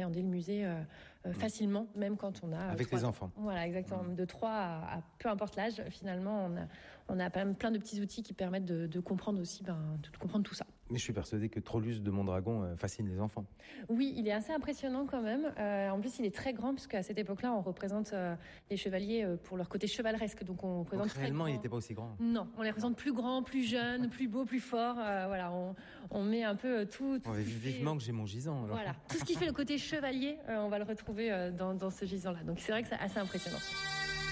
appréhender le musée facilement, même quand on a... Avec les enfants. Voilà, exactement. De 3 à peu importe l'âge, finalement, on a plein de petits outils qui permettent de comprendre aussi, de comprendre tout ça. Mais je suis persuadé que Trollus de Mondragon fascine les enfants. Oui, il est assez impressionnant quand même. En plus, il est très grand, parce qu'à cette époque-là, on représente les chevaliers pour leur côté chevaleresque. Donc, on représente très réellement, grand. il n'était pas aussi grand. Non, on les représente plus grands, plus jeunes, plus beaux, plus forts. Voilà, on met un peu tout. Vivement que j'ai mon gisant. Alors. Voilà, tout ce qui fait le côté chevalier, on va le retrouver dans ce gisant-là. Donc, c'est vrai que c'est assez impressionnant.